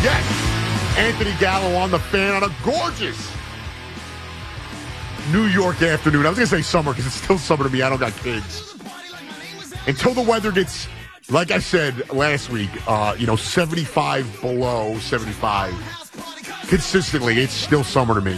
Yes. Anthony Gallo on the Fan on a gorgeous New York afternoon. I was going to say summer because it's still summer to me. I don't got kids. Until the weather gets, like I said last week, 75 below 75. Consistently, it's still summer to me.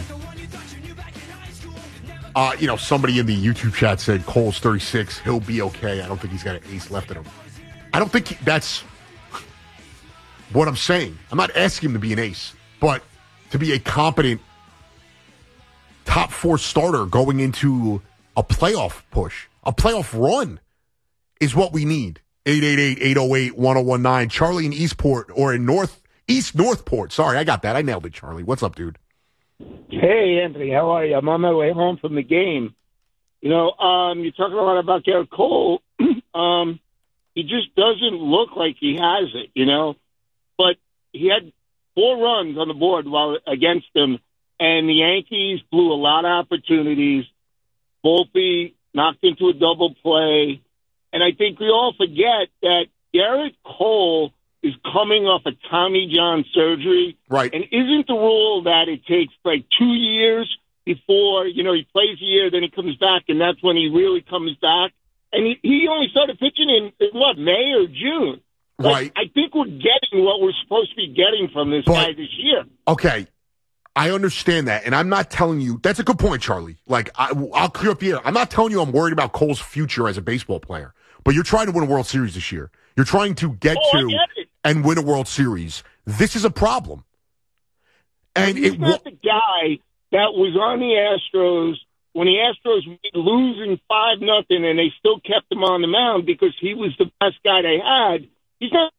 Somebody in the YouTube chat said Cole's 36. He'll be okay. I don't think he's got an ace left in him. I don't think that's what I'm saying. I'm not asking him to be an ace, but to be a competent top 4 starter going into a playoff push, a playoff run is what we need. 888-808-1019. Charlie in Eastport or in East Northport. Sorry, I got that. I nailed it, Charlie. What's up, dude? Hey, Anthony. How are you? I'm on my way home from the game. You're talking a lot about Garrett Cole. He just doesn't look like he has it, But he had 4 runs on the board while against them, and the Yankees blew a lot of opportunities. Volpe knocked into a double play. And I think we all forget that Garrett Cole is coming off a Tommy John surgery. Right. And isn't the rule that it takes like 2 years before, he plays a year, then he comes back, and that's when he really comes back? And he only started pitching in May or June? Right. I think we're getting what we're supposed to be getting from this guy this year. Okay. I understand that, and I'm not telling you – that's a good point, Charlie. I'll clear up the air. I'm not telling you I'm worried about Cole's future as a baseball player, but you're trying to win a World Series this year. You're trying to get and win a World Series. This is a problem. And he's not the guy that was on the Astros when the Astros were losing 5-0 and they still kept him on the mound because he was the best guy they had. He's not